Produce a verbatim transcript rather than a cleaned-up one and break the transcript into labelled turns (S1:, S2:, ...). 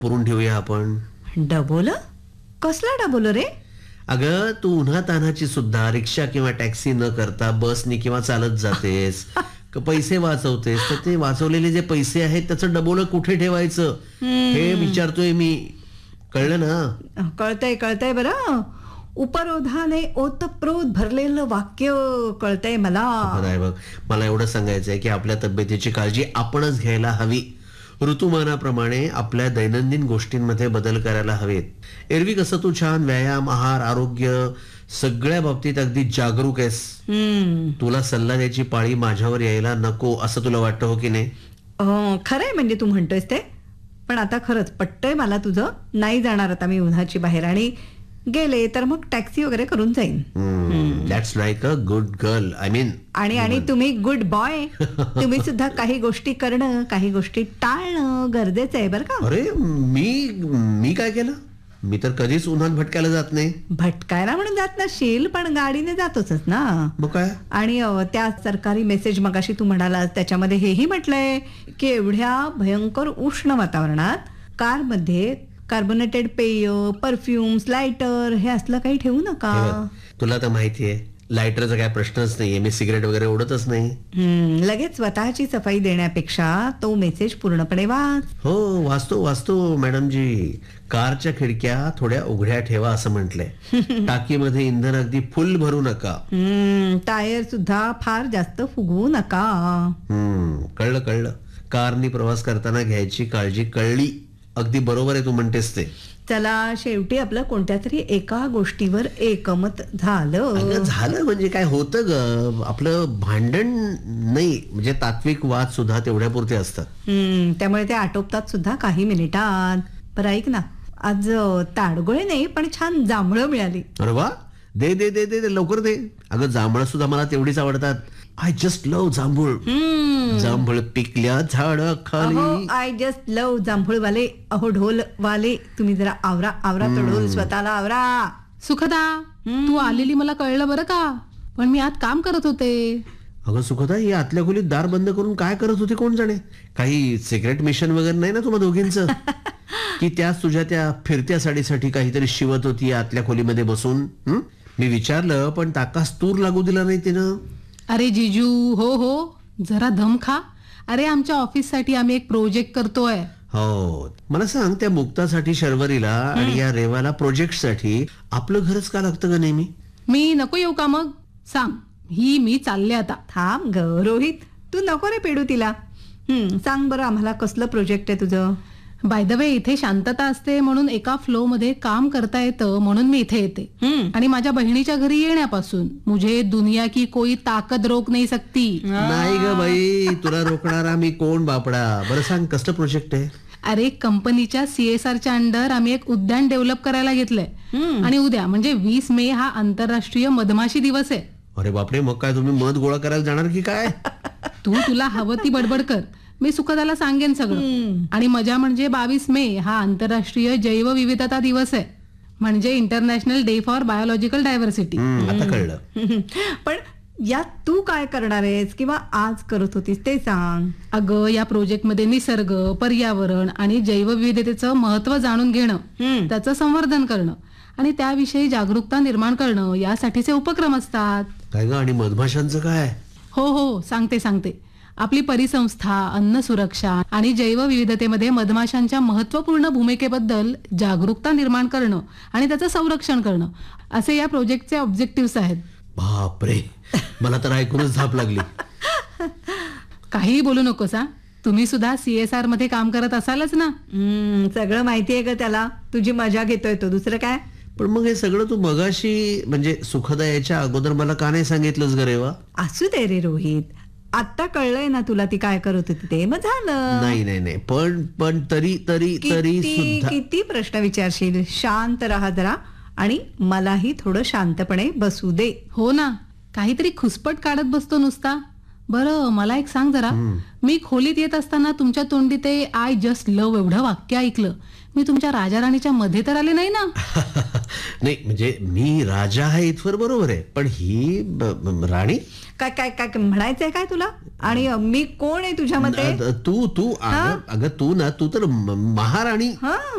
S1: पुरून ठेवूया आपण.
S2: डबोल? कसला डबोल रे?
S1: अगं तू उन्हा तान्हाची सुद्धा रिक्षा किंवा टॅक्सी न करता बसनी किंवा चालत जातेस, पैसे वाचवतेस, तर ते वाचवलेले जे पैसे आहेत त्याचं डबोल कुठे ठेवायचं हे विचारतोय मी. कळलं ना?
S2: कळतंय कळतंय बरं. उपरोधाने ओतप्रोत भरलेलं वाक्य कळतंय मला.
S1: बघ, मला एवढं सांगायचंय की आपल्या तब्येतीची काळजी आपणच घ्यायला हवी. ऋतुमानाप्रमाणे आपल्या दैनंदिन गोष्टींमध्ये बदल करायला हवेत. एरवी कसं तू छान व्यायाम, आहार, आरोग्य सगळ्या बाबतीत अगदी जागरूक आहेस. तुला सल्ला द्यायची पाळी माझ्यावर यायला नको असं तुला वाटतं, हो की नाही?
S2: खरंय म्हणजे तू म्हणतोयस ते. पण आता खरंच पटतंय मला तुझं. नाही जाणार आता मी उन्हाची बाहेर, आणि गेले तर मग टॅक्सी वगैरे करून जाईन.
S1: That's like a good girl. I mean
S2: आणि आणि तुम्ही गुड बॉय. तुम्ही सुद्धा काही गोष्टी करणं, काही गोष्टी टाळणं गरजेचं आहे बरं का.
S1: अरे मी मी काय केलं? मी तर कधीच उन्हात भटकायला जात नाही.
S2: भटकायला म्हणून जात नसशील, पण गाडीने जातोच ना.
S1: मग काय? आणि
S2: त्या सरकारी मेसेज मगाशी तू म्हणाला त्याच्यामध्ये हेही म्हटलंय की एवढ्या भयंकर उष्ण वातावरणात कारमध्ये कार्बोनेटेड पेय, परफ्युम्स, लायटर हे असलं काही ठेवू नका.
S1: तुला तर माहितीये लायटरचा काय प्रश्नच नाहीये. मी सिगरेट वगैरे ओढतच नाही.
S2: लगेच स्वतःची सफाई देण्यापेक्षा तो मेसेज पूर्णपणे वाच.
S1: हो वाचतो वाचतो मॅडमजी. कारच्या खिडक्या थोड्या उघड्या ठेवा असं म्हटलंय. टाकीमध्ये इंधन अगदी फुल भरू नका.
S2: टायर सुद्धा फार जास्त फुगवू नका.
S1: हम्म कळलं कळलं. कारनी प्रवास करताना घ्यायची काळजी कळली. अगदी बरोबर आहे तू म्हणतेस ते.
S2: चला शेवटी आपलं कोणत्या तरी एका गोष्टीवर एकमत झालं.
S1: झालं म्हणजे काय होतं ग, आपलं भांडण नाही म्हणजे तात्विक वाद सुद्धा तेवढ्या पुरते असतात.
S2: हम्म त्यामुळे ते आटोपतात सुद्धा काही मिनिटात. बरं ऐक ना, आज ताडगोळे नाही पण छान जांभळं मिळाली.
S1: अरे वा, दे दे दे दे लवकर दे. अगं जांभळं सुद्धा मला तेवढीच आवडतात. आय जस्ट लव्ह जांभूळ. जांभूळ पिकल्या झाडा खाली.
S2: आय जस्ट लव्ह जांभूळ वाले. अहो ढोल वाले, तुम्ही जरा आवरा आवरा तो ढोल, स्वतःला आवरा.
S3: सुखदा, तू आलेली मला कळलं बरं का, पण मी आत काम करत होते.
S1: अगं सुखदा, ही आतल्या खोलीत दार बंद करून काय करत होती कोण जाणे? काही सिक्रेट मिशन वगैरे नाही ना तुम्हा दोघींचं? की त्याच तुझ्या त्या फिरत्या साडीसाठी काहीतरी शिवत होती आतल्या खोलीमध्ये बसून? मी विचारलं पण ताकास तूर लागू दिला नाही तिनं.
S3: अरे जिजू, हो हो, जरा दम खा. अरे आमच्या ऑफिस साठी आम्ही एक प्रोजेक्ट करतोय.
S1: हो, मला सांग, त्या मुक्तासाठी, शर्वरीला आणि या रेवाला प्रोजेक्ट साठी आपलं घरच का लागतं ग नेहमी?
S3: मी नको येऊ का मग? सांग, ही मी चालले आता.
S2: थांब ग रोहित, तू नको रे पेडू तिला. हम्म सांग बरं आम्हाला कसलं प्रोजेक्ट आहे तुझं?
S3: बाय द वे, इथे शांतता असते म्हणून एका फ्लो मध्ये काम करता येतं म्हणून मी इथे येते. आणि माझ्या बहिणीच्या घरी येण्यापासून मुझे दुनिया की कोई ताकद रोक नाही सकती.
S1: नाही ग बाई, तुला रोखणारा मी कोण बापडा. बरं सांग, कसलं प्रोजेक्ट आहे?
S3: अरे कंपनीच्या सीएसआरच्या अंडर आम्ही एक उद्यान डेव्हलप करायला घेतलंय. आणि उद्या म्हणजे वीस मे हा आंतरराष्ट्रीय मधमाशी दिवस आहे.
S1: अरे बापरे, मग काय तुम्ही मध गोळा करायला जाणार की काय?
S3: तू तुला हवं ती बडबड कर, मी सुखदाला सांगेन सगळं. आणि मजा म्हणजे बावीस मे हा आंतरराष्ट्रीय जैवविविधता दिवस आहे, म्हणजे international day for biological diversity.
S1: आता कळलं.
S2: पण यात तू काय करणार आहेस किंवा आज करत होतीस ते सांग.
S3: अगं या प्रोजेक्ट मध्ये निसर्ग, पर्यावरण आणि जैवविविधतेचं महत्व जाणून घेणं, त्याचं संवर्धन करणं आणि त्याविषयी जागरूकता निर्माण करणं यासाठीचे उपक्रम असतात.
S1: काय ग, आणि मधमाशांचं काय?
S3: हो हो सांगते सांगते. आपली परिसंस्था अन्न सुरक्षा आणि जैवविविधतेमध्ये मधमाशांच्या महत्वपूर्ण भूमिकेबद्दल जागरूकता निर्माण करणं आणि त्याचं संरक्षण करणं असे या प्रोजेक्टचे ऑब्जेक्टिव्ह आहेत.
S1: बापरे, मला तर ऐकूनच झाप लागली.
S3: काहीही बोलू नकोस हा. तुम्ही सुद्धा सीएसआर मध्ये काम करत असालच ना?
S2: सगळं माहितीये का त्याला. तुझी मजा घेतोय तो, दुसरं काय.
S1: पण मग हे सगळं तू मगाशी म्हणजे सुखदा याच्या अगोदर मला का नाही सांगितलंस ग रेवा?
S2: असू दे रे रोहित, आता कळलंय ना तुला ती काय करत होती ते, मग झालं.
S1: नाही नाही नाही, पण पण तरी तरी तरी सुद्धा
S2: किती प्रश्न विचारशील. शांत राहा जरा आणि मलाही थोडं शांतपणे बसू दे.
S3: हो ना, काहीतरी खुसपट काढत बसतो नुसता. बरं मला एक सांग जरा, मी खोलीत येत असताना तुमच्या तोंडी ते आय जस्ट लव्ह एवढं वाक्य ऐकलं. मी तुमच्या राजा राणीच्या मध्ये तर आले नाही ना?
S1: नाही म्हणजे मी राजा आहे इथवर बरोबर आहे, पण ही राणी
S2: काय काय काय म्हणायचंय काय तुला? आणि मी कोण आहे तुझ्या मते?
S1: तू तू अगं अगं तू ना तू तर म- महाराणी
S2: हा